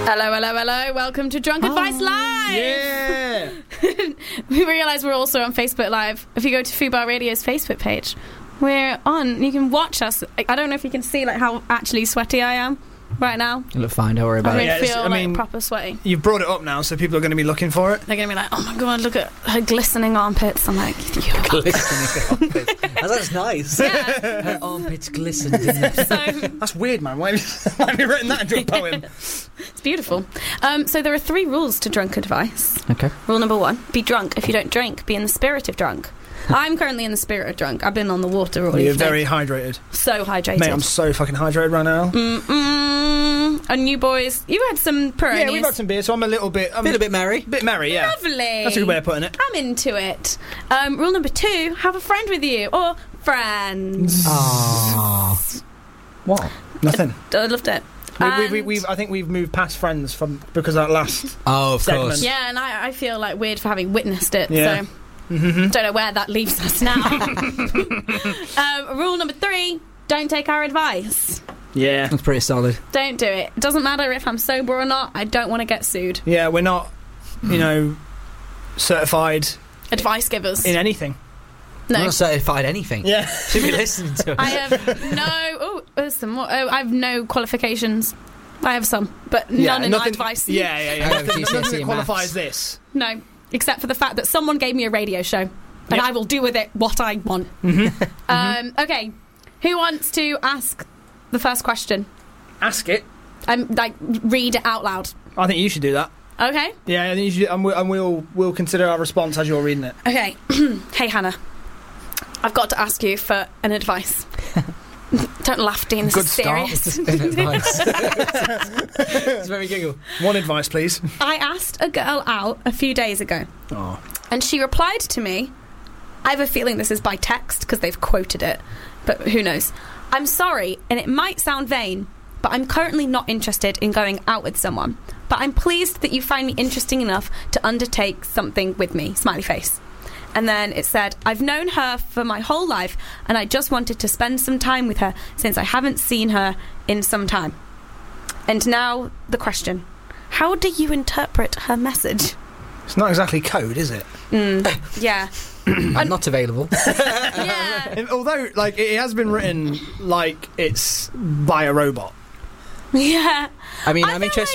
Hello, hello, hello. Welcome to Drunk Advice Live. Yeah. We realise we're also on Facebook Live. If you go to Fubar Radio's Facebook page, we're on. You can watch us. I don't know if you can see like how actually sweaty I am right now. You look fine, don't worry about I it. feel proper sweaty. You've brought it up now, so people are going to be looking for it. They're going to be like, oh my god, look at her glistening armpits. I'm like, Glistening armpits. That's nice. Yeah. Her armpits glistened in the... So That's weird, man. Why have you written that into a poem? it's beautiful. So there are 3 rules to drunk advice. Okay. Rule number 1, be drunk. If you don't drink, be in the spirit of drunk. I'm currently in the spirit of drunk. I've been on the water all You're evening. very hydrated. So hydrated. Mate, I'm so fucking hydrated right now. And you boys, you had some Peronis. Yeah, we've had some beer, so I'm a little bit... Feel a bit merry. bit merry, yeah. Lovely. That's a good way of putting it. I'm into it. Rule number 2, have a friend with you. Or friends. Aww. What? Nothing. I loved it. I think we've moved past friends because of that last... Oh, of segment. course. Yeah, and I feel like weird for having witnessed it. Yeah. So don't know where that leaves us now. Rule number 3, don't take our advice. Yeah. That's pretty solid. Don't do it. Doesn't matter if I'm sober or not. I don't want to get sued. Yeah, we're not, certified Advice givers. in anything. No. I'm not certified anything. Yeah. Should be listening to it. I have no... Oh, there's some more. Oh, I have no qualifications. I have some, but none in nothing, advice. Yeah. I have Nothing GCSE that in qualifies maths. this. No, except for the fact that someone gave me a radio show, and Yep. I will do with it what I want. Okay, who wants to ask the first question? Ask it. Read it out loud. I think you should do that. Okay. Yeah, I think you should, and we'll consider our response as you're reading it. Okay. Hey, Hannah. I've got to ask you for an advice. Don't laugh, Dean. This Good is start. serious. It's very giggle. One advice, please. I asked a girl out a few days ago, Oh. and she replied to me. I have a feeling this is by text because they've quoted it, but who knows? I'm sorry, and it might sound vain, but I'm currently not interested in going out with someone. But I'm pleased that you find me interesting enough to undertake something with me. Smiley face. And then it said, I've known her for my whole life, and I just wanted to spend some time with her since I haven't seen her in some time. And now the question. How do you interpret her message? It's not exactly code, is it? Yeah. I'm not available. Yeah. Although, it has been written like it's by a robot. Yeah. I mean, I I'm feel interested